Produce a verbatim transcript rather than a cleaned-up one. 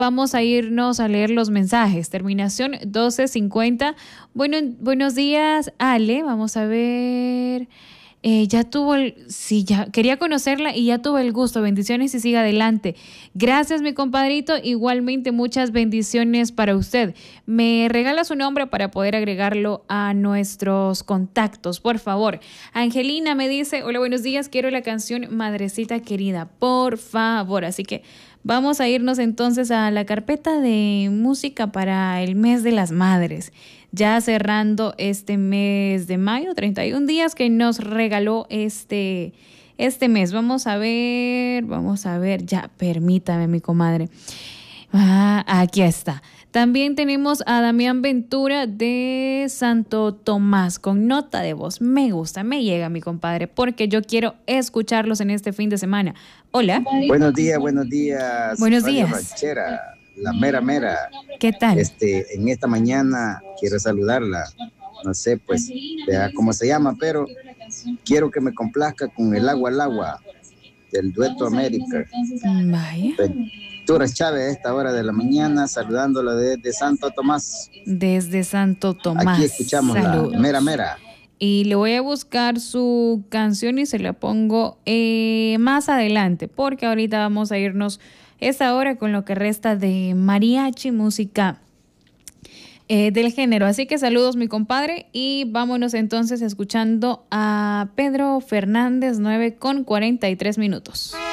vamos a irnos a leer los mensajes. Terminación doce cincuenta. Bueno, buenos días, Ale. Vamos a ver. Eh, ya tuvo el... Sí, ya quería conocerla y ya tuvo el gusto. Bendiciones y siga adelante. Gracias, mi compadrito. Igualmente, muchas bendiciones para usted. Me regala su nombre para poder agregarlo a nuestros contactos, por favor. Angelina me dice, hola, buenos días. Quiero la canción Madrecita Querida, por favor. Así que vamos a irnos entonces a la carpeta de música para el mes de las madres. Ya cerrando este mes de mayo, treinta y un días que nos regaló este, este mes. Vamos a ver, vamos a ver, ya, permítame, mi comadre. Ah, aquí está. También tenemos a Damián Ventura de Santo Tomás con nota de voz. Me gusta, me llega, mi compadre, porque yo quiero escucharlos en este fin de semana. Hola. Buenos días, buenos días. Buenos Radio días. Ranchera, la mera mera. ¿Qué tal? Este, en esta mañana quiero saludarla. No sé, pues, vea cómo se llama, pero quiero que me complazca con El Agua al Agua del Dueto América. Vaya. Ventura Chávez a esta hora de la mañana, saludándola desde Santo Tomás. Desde Santo Tomás. Aquí escuchamos Saludos. La mera mera. Y le voy a buscar su canción y se la pongo eh, más adelante, porque ahorita vamos a irnos esta hora con lo que resta de mariachi, música eh, del género. Así que saludos, mi compadre, y vámonos entonces escuchando a Pedro Fernández, nueve con cuarenta y tres minutos.